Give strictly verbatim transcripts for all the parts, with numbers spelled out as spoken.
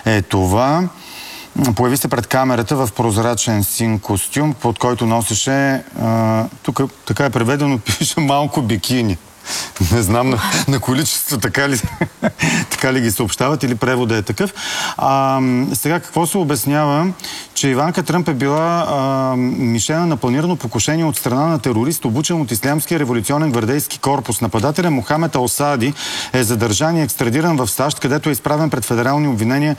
е това. Появи се пред камерата в прозрачен син костюм, под който носеше, а, тук така е преведено, пише малко бикини. Не знам на, на количество така ли, така ли ги съобщават или превода е такъв. А, сега какво се обяснява? Че Иванка Тръмп е била а, мишена на планирано покушение от страна на терорист, обучен от Ислямския революционен гвардейски корпус. Нападателя Мохамед Ал-Саади е задържан и екстрадиран в САЩ, където е изправен пред федерални обвинения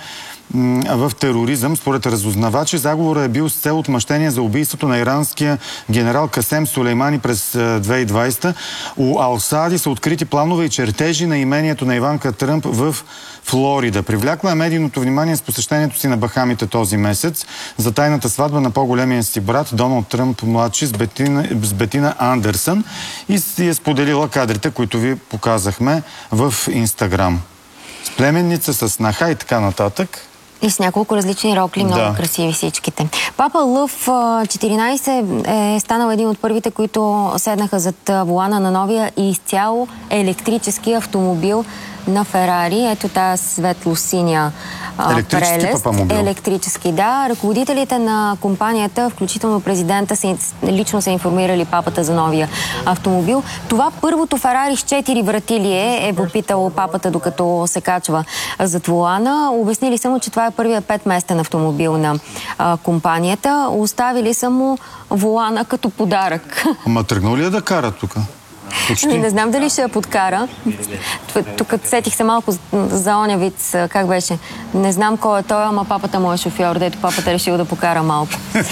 в тероризъм. Според разузнавачи, заговорът е бил с цел отмъщение за убийството на иранския генерал Касем Сулеймани през две хиляди и двадесета. У Ал-Саади са открити планове и чертежи на имението на Иванка Тръмп в Флорида. Привлякла е медийното внимание с посещението си на Бахамите този месец за тайната сватба на по-големия си брат Доналд Тръмп младши с Бетина, с Бетина Андерсън и си е споделила кадрите, които ви показахме в Инстаграм. С племенница, с снаха и така нататък. И с няколко различни рокли, много да. красиви всичките. Папа Лъв четиринадесет е станал един от първите, които седнаха зад волана на новия и изцяло електрически автомобил на Ферари. Ето тази светло-синя прелест. Електрически, да. Ръководителите на компанията, включително президента, се, лично са информирали папата за новия автомобил. Това първото Ферари с четири врати ли е, е попитал папата, докато се качва зад волана. Обяснили са му, че това е първият петместен автомобил на а, компанията. Оставили са му волана като подарък. Ама тръгнал ли е да кара тук? Не, не знам дали ще я подкара. Тук сетих се малко за оня вид, как беше. Не знам кой е той, ама папата му е шофьор, дето папата решил да покара малко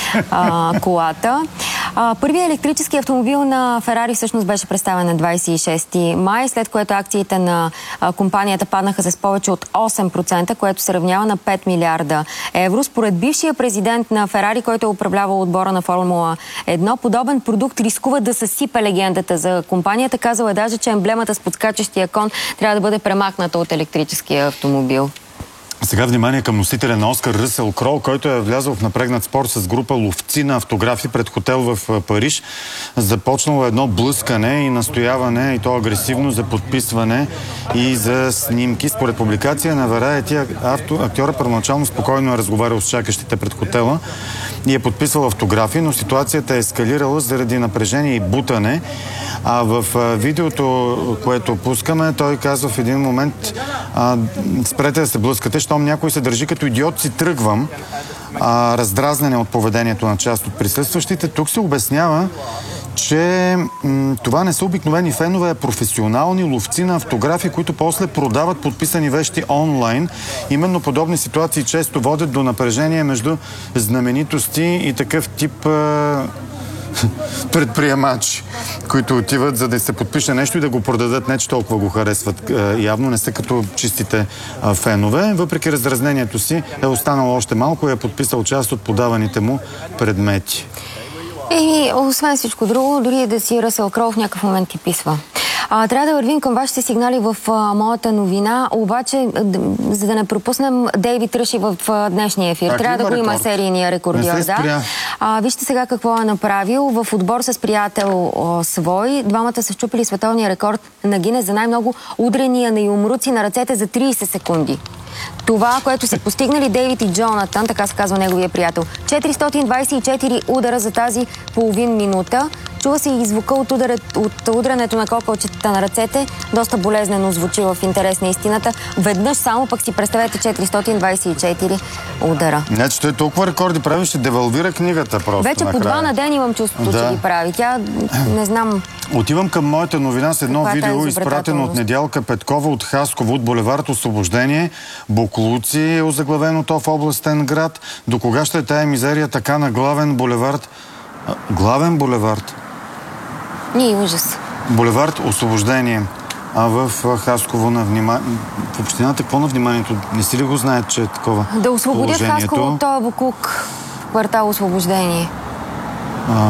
а, колата. А, първият електрически автомобил на Ферари всъщност беше представен на двадесет и шести май, след което акциите на а, компанията паднаха с повече от осем процента, което се равнява на пет милиарда евро. Според бившия президент на Ферари, който е управлявал отбора на Формула едно, подобен продукт рискува да съсипе легендата за компанията. Казал е даже, че емблемата с подскачащия кон трябва да бъде премахната от електрическия автомобил. Сега внимание към носителя на Оскар Ръсел Кроу, който е влязъл в напрегнат спор с група ловци на автографи пред хотел в Париж. Започнало едно блъскане и настояване, и то агресивно, за подписване и за снимки. Според публикация на Variety, актьора първоначално спокойно е разговарял с чакащите пред хотела и е подписвал автографи, но ситуацията е ескалирала заради напрежение и бутане. А в видеото, което пускаме, той казва в един момент: а, спрете да се блъскате, щом някой се държи като идиот, си тръгвам. А, раздразнене от поведението на част от присъстващите. Тук се обяснява, че м, това не са обикновени фенове, а професионални ловци на автографи, които после продават подписани вещи онлайн. Именно подобни ситуации често водят до напрежение между знаменитости и такъв тип а, предприемачи, които отиват, за да се подпише нещо и да го продадат. Не че толкова го харесват. Явно не са като чистите фенове. Въпреки раздразнението си е останало още малко и е подписал част от подаваните му предмети. И освен всичко друго, дори да си Ръсел Кроу в някакъв момент ти писва. А, трябва да вървим към вашите сигнали в а, моята новина, обаче, за да не пропуснем Дейвид Ръши в а, днешния ефир. Так, трябва да го има серийния рекордьор. Да. А, вижте сега какво е направил. В отбор с приятел а, свой, двамата са счупили световния рекорд на Гинес за най-много удрения на юмруци на ръцете за тридесет секунди. Това, което са постигнали Дейвид и Джонатан, така се казва неговия приятел. четиристотин двадесет и четири удара за тази половин минута. Чува се и звука от, удар... от удрането на кокалчетата на ръцете. Доста болезнено звучи, в интерес на истината. Веднъж само пък си представете четиристотин двадесет и четири удара. Значи той толкова рекорди прави, ще девалвира книгата просто. Вече по два на ден имам чувството, да. че ги прави. Тя, не знам... Отивам към моята новина с едно видео, изпратено от Недялка Петкова от Хасково, от булевард Освобождение. Боклуци е озаглавено то в областен град. До кога ще е тая мизерия така на главен булевард? А, главен булевард? Ни ужас. Булевард Освобождение. А в Хасково на внимание... В общината какво на вниманието? Не си ли го знаят, че е такова да освободят Хасково от този буклук. Квартал Освобождение. А...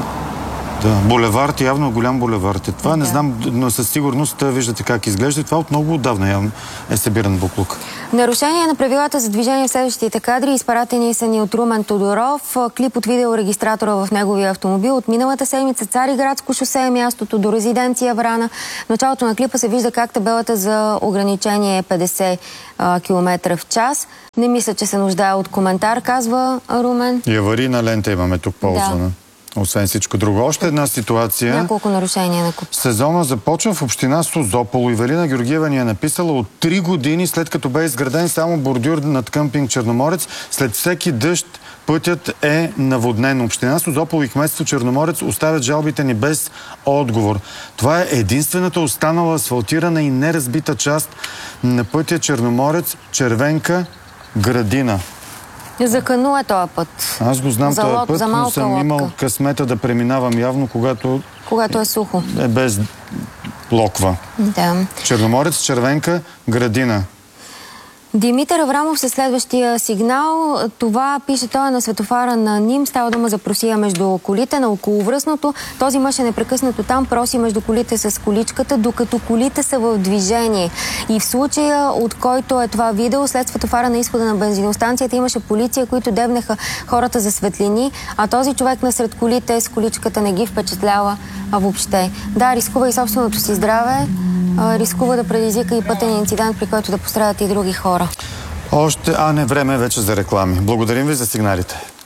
Да, булевард, явно голям булевард е това. Да. Не знам, но със сигурност виждате как изглежда. Това от много отдавна явно е събиран буклук. Нарушение на правилата за движение в следващите кадри. Изпаратени са ни от Румен Тодоров. Клип от видеорегистратора в неговия автомобил. От миналата седмица Цариградско шосе е мястото до резиденция Врана. В началото на клипа се вижда как табелата за ограничение е петдесет км в час. Не мисля, че се нуждае от коментар, казва Румен. И аварийна лента имаме тук ползвана. Да. Освен всичко друго. Още една ситуация. Няколко нарушения на куп. Сезона започва в община Созопол. Ивелина Георгиева ни е написала: от три години след като бе изграден само бордюр над къмпинг Черноморец, след всеки дъжд пътят е наводнен. Община Созопол и кметство Черноморец оставят жалбите ни без отговор. Това е единствената останала асфалтирана и неразбита част на пътя Черноморец, Червенка, Градина. За кану е този път. Аз го знам за този лод, път, за но съм лодка. имал късмета да преминавам явно, когато... Когато е сухо. Е без локва. Да. Черноморец, Червенка, Градина. Димитър Аврамов със следващия сигнал. Това пише той на светофара на Ним. Става дума за просия между колите на околовръстното. Този мъж е непрекъснато там, проси между колите с количката, докато колите са в движение. И в случая, от който е това видео, след светофара на изхода на бензиностанцията имаше полиция, които дебнеха хората за светлини, а този човек насред колите с количката не ги впечатлява въобще. Да, рискува и собственото си здраве, рискува да предизвика и пътен инцидент, при който да пострадат и други хора. Още, а не, време е вече за реклами. Благодарим ви за сигналите.